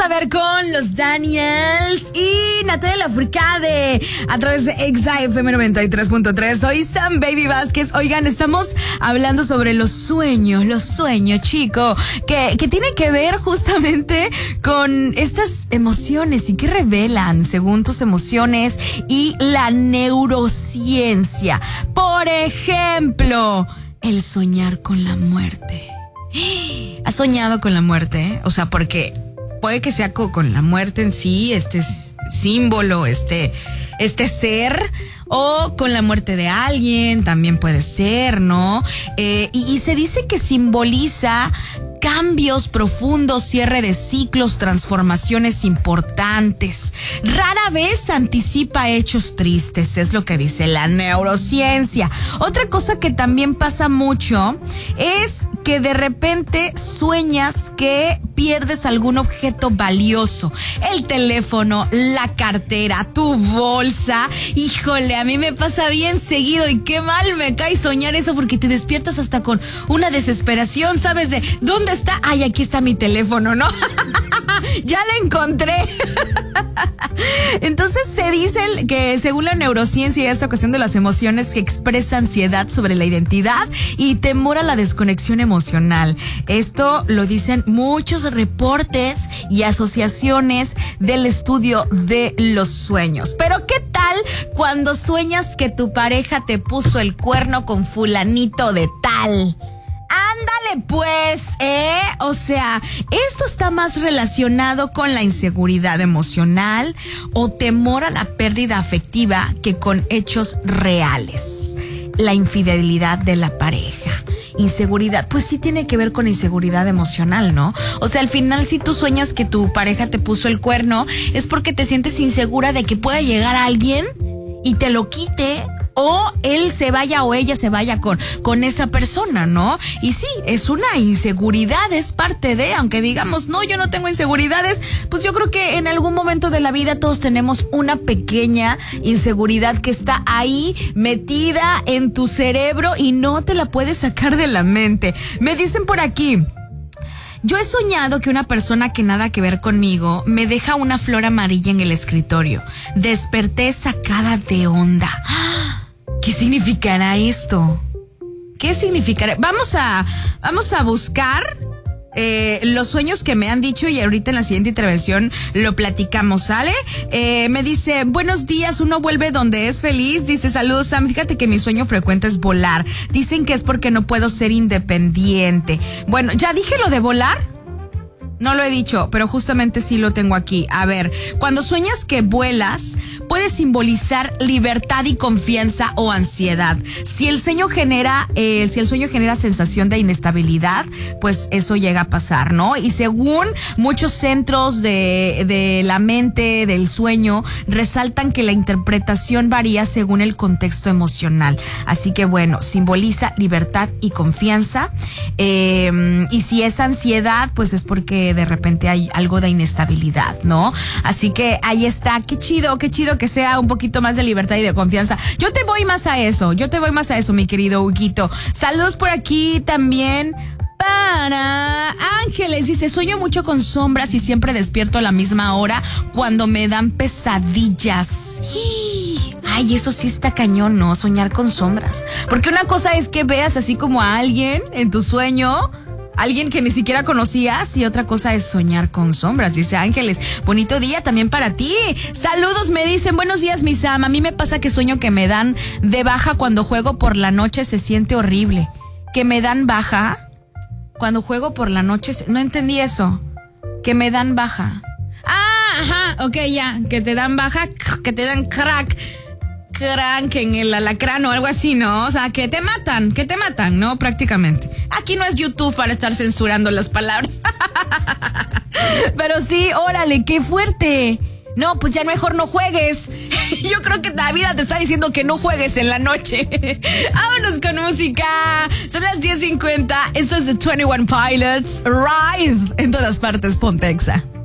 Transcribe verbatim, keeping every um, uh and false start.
ver con los Daniels y Natalia Lafourcade a través de Exa F M noventa y tres punto tres. Soy Sam Baby Vázquez. Oigan, estamos hablando sobre los sueños, los sueños, chico, que, que tiene que ver justamente con estas emociones y que revelan según tus emociones y la neurociencia. Por ejemplo, el soñar con la muerte. ¿Has soñado con la muerte? O sea, porque puede que sea con la muerte en sí, este símbolo, este, este ser, o con la muerte de alguien, también puede ser, ¿no? Eh, y, y se dice que simboliza cambios profundos, cierre de ciclos, transformaciones importantes. Rara vez anticipa hechos tristes, es lo que dice la neurociencia. Otra cosa que también pasa mucho es que de repente sueñas que pierdes algún objeto valioso. El teléfono, la cartera, tu bolsa. Híjole, a mí me pasa bien seguido y qué mal me cae soñar eso porque te despiertas hasta con una desesperación, ¿sabes? De ¿dónde está? Ay, aquí está mi teléfono, ¿no? Ya la encontré. Entonces se dice que según la neurociencia y esta cuestión de las emociones que expresa ansiedad sobre la identidad y temor a la desconexión emocional. Esto lo dicen muchos reportes y asociaciones del estudio de los sueños. Pero ¿qué tal cuando sueñas que tu pareja te puso el cuerno con fulanito de tal? Ándale pues, ¿eh? O sea, esto está más relacionado con la inseguridad emocional o temor a la pérdida afectiva que con hechos reales. La infidelidad de la pareja. Inseguridad, pues sí tiene que ver con inseguridad emocional, ¿no? O sea, al final si tú sueñas que tu pareja te puso el cuerno, es porque te sientes insegura de que pueda llegar alguien y te lo quite, o él se vaya o ella se vaya con, con esa persona, ¿no? Y sí, es una inseguridad, es parte de, aunque digamos, no, yo no tengo inseguridades, pues yo creo que en algún momento de la vida todos tenemos una pequeña inseguridad que está ahí metida en tu cerebro y no te la puedes sacar de la mente. Me dicen por aquí: yo he soñado que una persona que nada que ver conmigo me deja una flor amarilla en el escritorio. Desperté sacada de onda. ¿Qué significará esto? ¿Qué significará? Vamos a, vamos a buscar eh, los sueños que me han dicho y ahorita en la siguiente intervención lo platicamos, ¿sale? Eh, me dice, buenos días, uno vuelve donde es feliz. Dice, saludos Sam, fíjate que mi sueño frecuente es volar. Dicen que es porque no puedo ser independiente. Bueno, ¿ya dije lo de volar? No lo he dicho, pero justamente sí lo tengo aquí. A ver, cuando sueñas que vuelas, puede simbolizar libertad y confianza o ansiedad. Si el sueño genera, eh, si el sueño genera sensación de inestabilidad, pues eso llega a pasar, ¿no? Y según muchos centros de, de la mente, del sueño, resaltan que la interpretación varía según el contexto emocional. Así que bueno, simboliza libertad y confianza. Eh, y si es ansiedad, pues es porque de repente hay algo de inestabilidad, ¿no? Así que ahí está, qué chido, qué chido que sea un poquito más de libertad y de confianza. Yo te voy más a eso, yo te voy más a eso, mi querido Huguito. Saludos por aquí también para Ángeles. Dice, sueño mucho con sombras y siempre despierto a la misma hora cuando me dan pesadillas. Ay, eso sí está cañón, ¿no? Soñar con sombras. Porque una cosa es que veas así como a alguien en tu sueño, alguien que ni siquiera conocías, y otra cosa es soñar con sombras. Dice Ángeles, bonito día también para ti. Saludos, me dicen, buenos días mi Sam. A mí me pasa que sueño que me dan de baja cuando juego por la noche, se siente horrible. ¿Que me dan baja? Cuando juego por la noche, no entendí eso. Que me dan baja. Ah, ajá, ok, ya. Que te dan baja, que te dan crack. Crank en el alacrán o algo así, ¿no? O sea, que te matan, que te matan, ¿no? Prácticamente. Aquí no es YouTube para estar censurando las palabras. Pero sí, órale, qué fuerte. No, pues ya mejor no juegues. Yo creo que la vida te está diciendo que no juegues en la noche. Vámonos con música. Son las diez cincuenta. Esto es de veintiuno Pilots. Ride. En todas partes, ponte Exa.